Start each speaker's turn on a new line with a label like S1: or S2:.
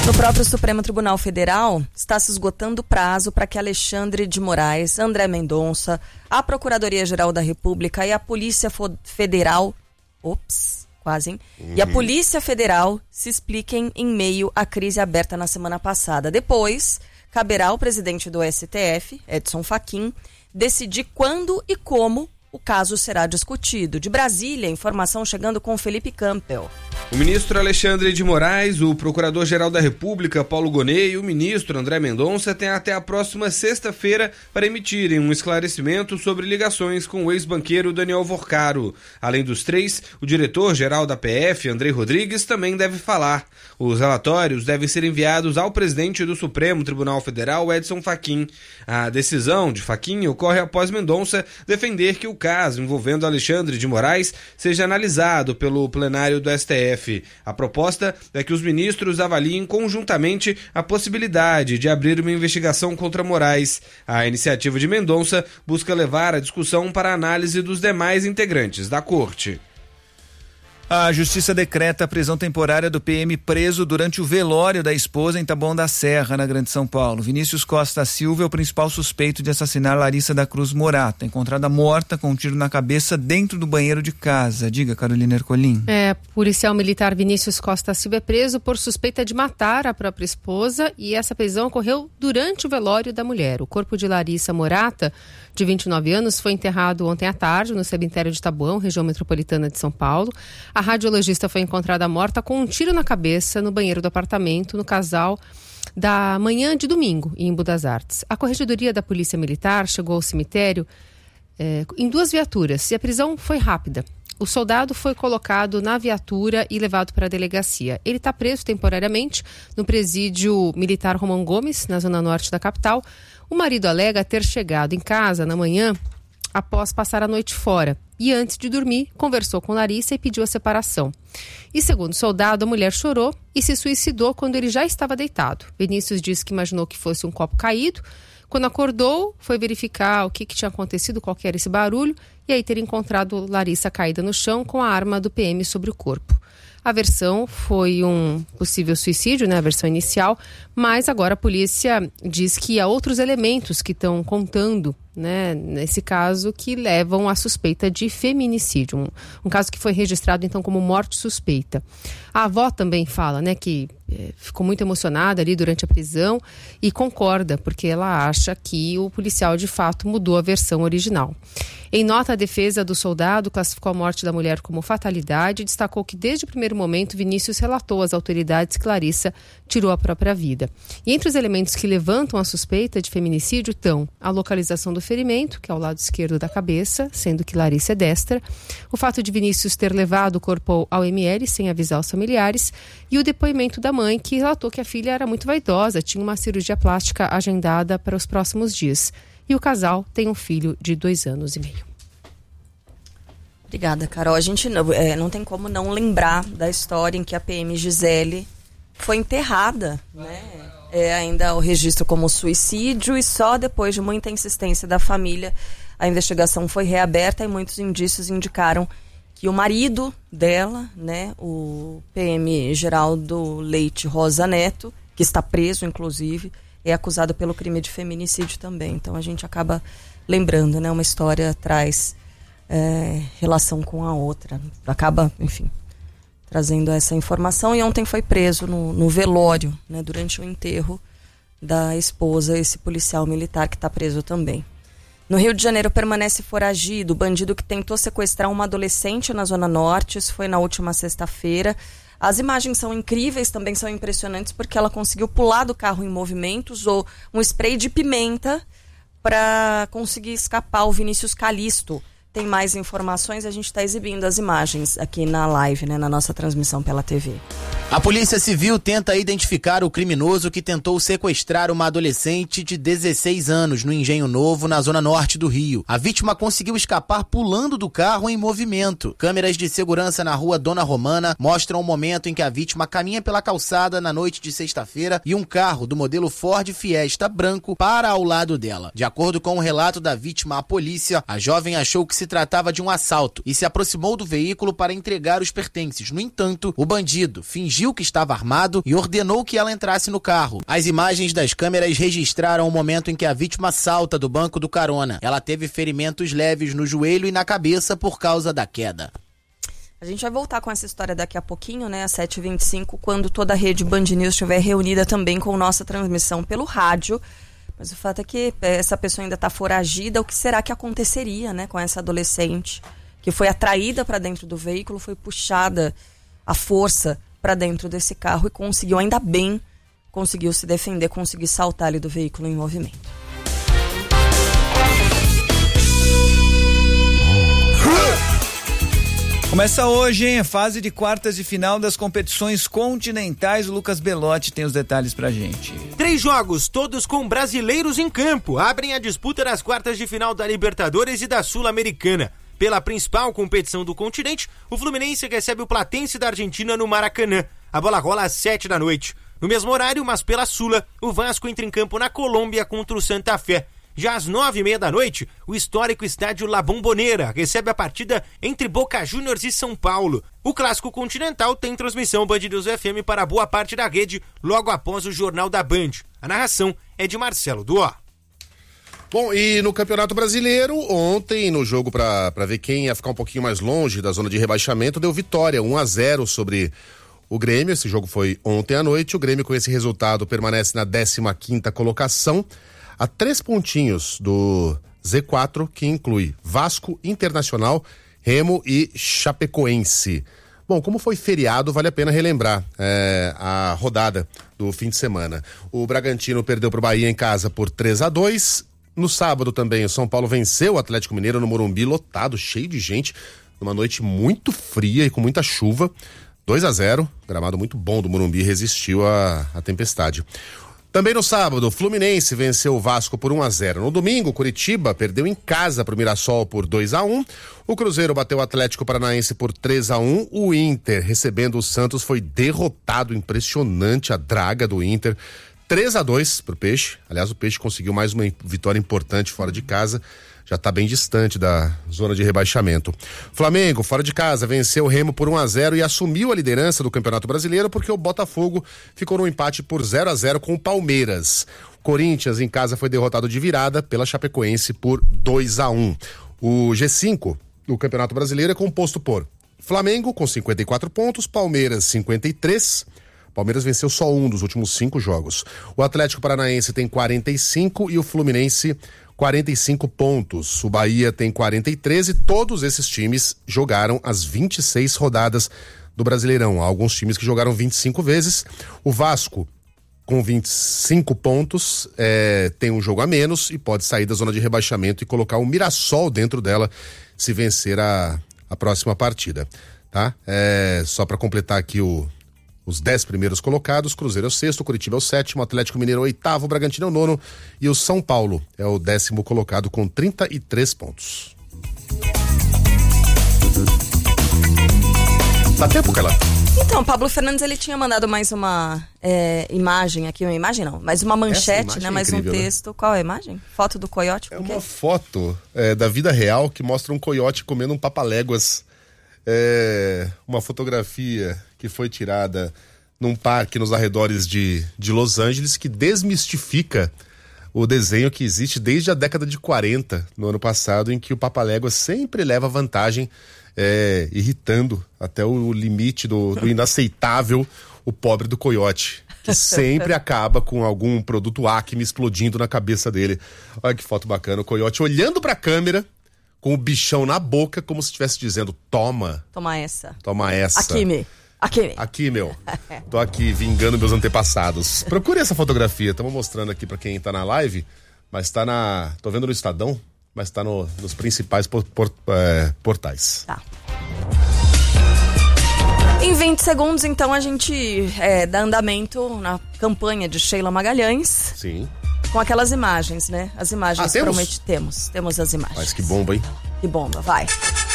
S1: No próprio Supremo Tribunal Federal, está se esgotando o prazo para que Alexandre de Moraes, André Mendonça, a Procuradoria-Geral da República e a Polícia Federal... E a Polícia Federal se expliquem em meio à crise aberta na semana passada. Depois, caberá ao presidente do STF, Edson Fachin, decidir quando e como o caso será discutido. De Brasília, informação chegando com Felipe Campbell.
S2: O ministro Alexandre de Moraes, o procurador-geral da República, Paulo Gonet, e o ministro André Mendonça têm até a próxima sexta-feira para emitirem um esclarecimento sobre ligações com o ex-banqueiro Daniel Vorcaro. Além dos três, o diretor-geral da PF, Andrei Rodrigues, também deve falar. Os relatórios devem ser enviados ao presidente do Supremo Tribunal Federal, Edson Fachin. A decisão de Fachin ocorre após Mendonça defender que o caso envolvendo Alexandre de Moraes seja analisado pelo plenário do STF. A proposta é que os ministros avaliem conjuntamente a possibilidade de abrir uma investigação contra Moraes. A iniciativa de Mendonça busca levar a discussão para a análise dos demais integrantes da corte.
S3: A Justiça decreta a prisão temporária do PM preso durante o velório da esposa em Taboão da Serra, na Grande São Paulo. Vinícius Costa Silva é o principal suspeito de assassinar Larissa da Cruz Morato, encontrada morta com um tiro na cabeça dentro do banheiro de casa. Diga, Carolina Ercolim.
S4: Policial militar Vinícius Costa Silva é preso por suspeita de matar a própria esposa e essa prisão ocorreu durante o velório da mulher. O corpo de Larissa Morata, de 29 anos, foi enterrado ontem à tarde no cemitério de Taboão, região metropolitana de São Paulo. A radiologista foi encontrada morta com um tiro na cabeça no banheiro do apartamento, no casal da manhã de domingo, em Embu das Artes. A Corregedoria da Polícia Militar chegou ao cemitério em 2 viaturas e a prisão foi rápida. O soldado foi colocado na viatura e levado para a delegacia. Ele está preso temporariamente no presídio militar Romão Gomes, na zona norte da capital. O marido alega ter chegado em casa na manhã após passar a noite fora. E antes de dormir, conversou com Larissa e pediu a separação. E segundo o soldado, a mulher chorou e se suicidou quando ele já estava deitado. Vinícius disse que imaginou que fosse um copo caído. Quando acordou, foi verificar o que tinha acontecido, qual que era esse barulho, e aí ter encontrado Larissa caída no chão com a arma do PM sobre o corpo. A versão foi um possível suicídio, a versão inicial, mas agora a polícia diz que há outros elementos que estão contando, nesse caso, que levam à suspeita de feminicídio. Um caso que foi registrado, então, como morte suspeita. A avó também fala, que ficou muito emocionada ali durante a prisão e concorda, porque ela acha que o policial, de fato, mudou a versão original. Em nota, a defesa do soldado classificou a morte da mulher como fatalidade e destacou que, desde o primeiro momento, Vinícius relatou às autoridades que Larissa tirou a própria vida. E entre os elementos que levantam a suspeita de feminicídio estão a localização do ferimento, que é ao lado esquerdo da cabeça, sendo que Larissa é destra, o fato de Vinícius ter levado o corpo ao ML sem avisar os familiares e o depoimento da mãe, que relatou que a filha era muito vaidosa, tinha uma cirurgia plástica agendada para os próximos dias. E o casal tem um filho de 2 anos e meio.
S1: Obrigada, Carol. A gente não tem como não lembrar da história em que a PM Gisele foi enterrada, ainda o registro como suicídio e só depois de muita insistência da família a investigação foi reaberta e muitos indícios indicaram que o marido dela, o PM Geraldo Leite Rosa Neto, que está preso inclusive, é acusado pelo crime de feminicídio também. Então a gente acaba lembrando, uma história traz relação com a outra. Acaba, enfim, trazendo essa informação. E ontem foi preso no velório, durante o enterro da esposa, esse policial militar que está preso também. No Rio de Janeiro permanece foragido o bandido que tentou sequestrar uma adolescente na Zona Norte. Isso foi na última sexta-feira. As imagens são incríveis, também são impressionantes, porque ela conseguiu pular do carro em movimento, usou um spray de pimenta para conseguir escapar. O Vinícius Calixto tem mais informações, a gente está exibindo as imagens aqui na live, na nossa transmissão pela TV.
S5: A Polícia Civil tenta identificar o criminoso que tentou sequestrar uma adolescente de 16 anos no Engenho Novo, na zona norte do Rio. A vítima conseguiu escapar pulando do carro em movimento. Câmeras de segurança na rua Dona Romana mostram o momento em que a vítima caminha pela calçada na noite de sexta-feira e um carro do modelo Ford Fiesta branco para ao lado dela. De acordo com o relato da vítima à polícia, a jovem achou que se tratava de um assalto e se aproximou do veículo para entregar os pertences. No entanto, o bandido fingiu que estava armado e ordenou que ela entrasse no carro. As imagens das câmeras registraram o momento em que a vítima salta do banco do carona. Ela teve ferimentos leves no joelho e na cabeça por causa da queda.
S1: A gente vai voltar com essa história daqui a pouquinho, né, às 7h25, quando toda a rede Band News estiver reunida também com nossa transmissão pelo rádio. Mas o fato é que essa pessoa ainda está foragida. O que será que aconteceria, né, com essa adolescente que foi atraída para dentro do veículo, foi puxada à força para dentro desse carro e conseguiu, ainda bem, conseguiu se defender, conseguiu saltar ali do veículo em movimento.
S3: Começa hoje, hein? A fase de quartas de final das competições continentais. O Lucas Belotti tem os detalhes pra gente.
S6: 3 jogos, todos com brasileiros em campo, abrem a disputa das quartas de final da Libertadores e da Sul-Americana. Pela principal competição do continente, o Fluminense recebe o Platense da Argentina no Maracanã. A bola rola às 7 da noite. No mesmo horário, mas pela Sula, o Vasco entra em campo na Colômbia contra o Santa Fé. Já às 9h30 da noite, o histórico estádio La Bombonera recebe a partida entre Boca Juniors e São Paulo. O clássico continental tem transmissão Band News FM para boa parte da rede, logo após o Jornal da Band. A narração é de Marcelo Duó.
S7: Bom, e no Campeonato Brasileiro, ontem, no jogo para ver quem ia ficar um pouquinho mais longe da zona de rebaixamento, deu vitória, 1-0 sobre o Grêmio. Esse jogo foi ontem à noite. O Grêmio, com esse resultado, permanece na 15ª colocação, a 3 pontinhos do Z4, que inclui Vasco, Internacional, Remo e Chapecoense. Bom, como foi feriado, vale a pena relembrar a rodada do fim de semana. O Bragantino perdeu para o Bahia em casa por 3-2. No sábado também, o São Paulo venceu o Atlético Mineiro no Morumbi, lotado, cheio de gente, numa noite muito fria e com muita chuva. 2-0, gramado muito bom do Morumbi, resistiu à tempestade. Também no sábado, o Fluminense venceu o Vasco por 1-0. No domingo, Curitiba perdeu em casa para o Mirassol por 2-1. O Cruzeiro bateu o Atlético Paranaense por 3-1. O Inter, recebendo o Santos, foi derrotado. Impressionante a draga do Inter. 3-2 pro Peixe. Aliás, o Peixe conseguiu mais uma vitória importante fora de casa. Já está bem distante da zona de rebaixamento. Flamengo, fora de casa, venceu o Remo por 1-0 e assumiu a liderança do Campeonato Brasileiro porque o Botafogo ficou no empate por 0-0 com o Palmeiras. O Corinthians, em casa, foi derrotado de virada pela Chapecoense por 2-1. O G5 do Campeonato Brasileiro é composto por Flamengo, com 54 pontos, Palmeiras, 53. Palmeiras venceu só um dos últimos 5 jogos. O Atlético Paranaense tem 45 e o Fluminense 45 pontos. O Bahia tem 43 e todos esses times jogaram as 26 rodadas do Brasileirão. Há alguns times que jogaram 25 vezes. O Vasco, com 25 pontos, tem um jogo a menos e pode sair da zona de rebaixamento e colocar o Mirassol dentro dela se vencer a próxima partida. Tá? Só para completar aqui os 10 primeiros colocados: Cruzeiro é o 6º, Curitiba é o 7º, Atlético Mineiro é o 8º, Bragantino é o 9º e o São Paulo é o 10º colocado com 33 pontos. Dá tempo, Carla?
S1: Então, Pablo Fernandes, ele tinha mandado mais uma imagem aqui, mais uma manchete, né? Mais incrível, um texto. Né? Qual é a imagem? Foto do coiote?
S7: É uma foto da vida real que mostra um coiote comendo um papaléguas. Uma fotografia que foi tirada num parque nos arredores de Los Angeles, que desmistifica o desenho que existe desde a década de 40, no ano passado, em que o papaléguas sempre leva vantagem, irritando até o limite do inaceitável o pobre do coiote, que sempre acaba com algum produto Acme explodindo na cabeça dele. Olha que foto bacana, o coiote olhando pra câmera, com o bichão na boca, como se estivesse dizendo: toma essa. Aqui, meu. Tô aqui vingando meus antepassados. Procure essa fotografia, estamos mostrando aqui pra quem tá na live, mas tá tô vendo no Estadão, mas tá nos principais portais.
S1: Tá. Em 20 segundos, então, a gente dá andamento na campanha de Sheila Magalhães.
S7: Sim.
S1: Com aquelas imagens, né? As imagens,
S7: temos?
S1: Temos as imagens.
S7: Mas que bomba, hein?
S1: Que bomba, vai.